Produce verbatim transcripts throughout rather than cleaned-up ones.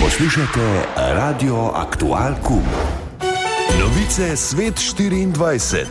Poslušajte Radio Aktual Kum. Novice Svet štiriindvajset.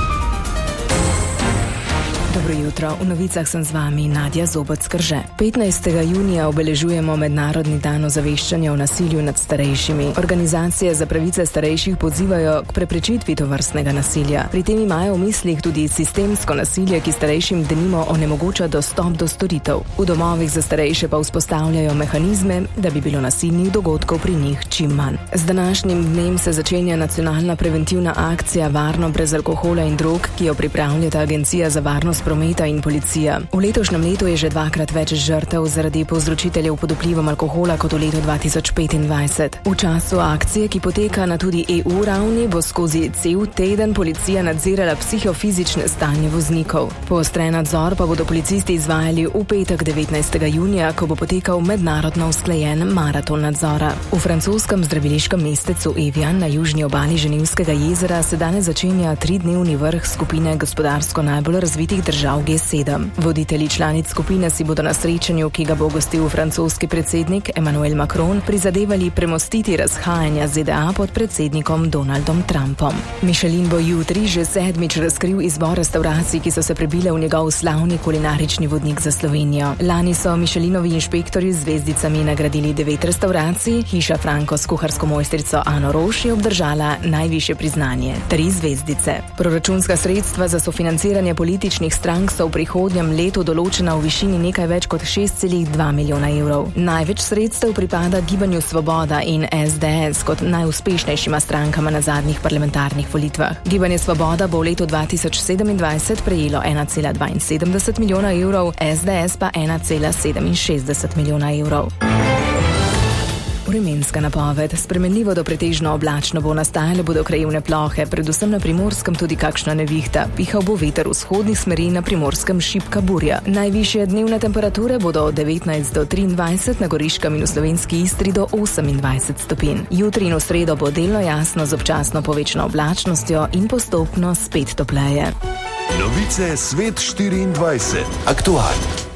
Dobro jutro, v novicah sem z vami Nadja Zoboc-Krže. petnajstega junija obeležujemo Mednarodni dan ozaveščanja o nasilju nad starejšimi. Organizacije za pravice starejših pozivajo k preprečitvi tovrstnega nasilja. Pri tem imajo v mislih tudi sistemsko nasilje, ki starejšim denimo onemogoča dostop do storitev. V domovih za starejše pa vzpostavljajo mehanizme, da bi bilo nasilnih dogodkov pri njih čim manj. Z današnjim dnem se začenja nacionalna preventivna akcija Varno brez alkohola in drog, ki jo pripravljata Agencija za varnost prometa in policija. V letošnjem letu je že dvakrat več žrtev zaradi povzročiteljev pod vplivom alkohola kot v letu dva tisoč petindvajset. V času akcije, ki poteka na tudi E U ravni, bo skozi cel teden policija nadzirala psihofizične stanje voznikov. Poostren nadzor pa bodo policisti izvajali v petek devetnajstega junija, ko bo potekal mednarodno usklajen maraton nadzora. V francoskem zdraviliškem mestecu Evian na južni obali Ženevskega jezera se danes začenja tridnevni vrh skupine gospodarsko najbolj razvitih držav G sedem. Voditelji članic skupine si bodo na srečanju, ki ga bo gostil francoski predsednik Emmanuel Macron, prizadevali premostiti razhajanja Z D A pod predsednikom Donaldom Trumpom. Michelin bo jutri že sedmič razkril izbor restavracij, ki so se prebile v njegov slavni kulinarični vodnik za Slovenijo. Lani so Michelinovi inšpektorji z zvezdicami nagradili devet restavracij, Hiša Franko s kuharsko mojstrico Ano Roš je obdržala najvišje priznanje, tri zvezdice. Proračunska sredstva za sofinanciranje političnih strank so v prihodnjem letu določena v višini nekaj več kot šest celih dva milijona evrov. Največ sredstev pripada Gibanju Svoboda in S D S kot najuspešnejšima strankama na zadnjih parlamentarnih volitvah. Gibanje Svoboda bo v letu dva tisoč sedemindvajset prejelo ena cela dvainsedemdeset milijona evrov, S D S pa ena cela sedeminšestdeset milijona evrov. Vremenska napoved. Spremenljivo do pretežno oblačno bo, nastajale bodo krajevne plohe, predvsem na Primorskem tudi kakšna nevihta. Pihal bo veter vzhodnih smeri, na Primorskem šibka burja. Najvišje dnevne temperature bodo od devetnajst do triindvajset, na Goriškem in v Slovenski Istri do osemindvajset stopinj. Jutri in v sredo bo delno jasno z občasno povečano oblačnostjo in postopno spet topleje. Novice Svet štiriindvajset. Aktual.